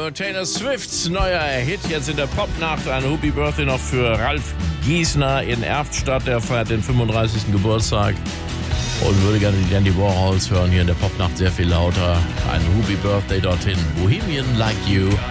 Taylor Swifts neuer Hit jetzt in der Popnacht. Ein Happy Birthday noch für Ralf Giesner in Erftstadt. Der feiert den 35. Geburtstag und würde gerne die Dandy Warhols hören hier in der Popnacht sehr viel lauter. Ein Happy Birthday dorthin. Bohemian Like You.